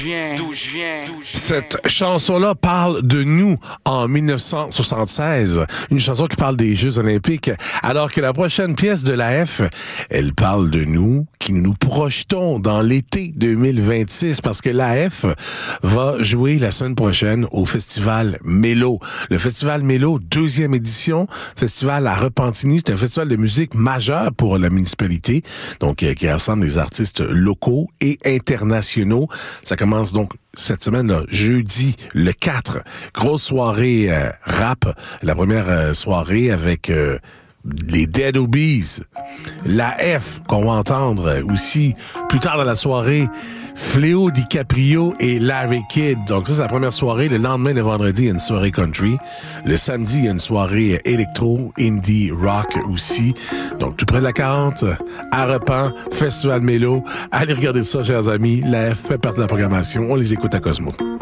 Cette chanson-là parle de nous en 1976. Une chanson qui parle des Jeux Olympiques. Alors que la prochaine pièce de la F, elle parle de nous, qui nous projetons dans l'été 2026 parce que la F va jouer la semaine prochaine au Festival Mélo. Le Festival Mélo, 2e édition, festival à Repentigny. C'est un festival de musique majeur pour la municipalité, donc qui rassemble des artistes locaux et internationaux. Ça commence donc cette semaine-là, jeudi le 4. Grosse soirée rap. La première soirée avec les Dead Obies. La F, qu'on va entendre aussi plus tard dans la soirée. Fléau DiCaprio et Larry Kidd. Donc ça, c'est la première soirée. Le lendemain, le vendredi, il y a une soirée country. Le samedi, il y a une soirée électro, indie, rock aussi. Donc tout près de la 40, à Repens, Festival Mélo. Allez regarder ça, chers amis. La F fait partie de la programmation. On les écoute à Cosmo.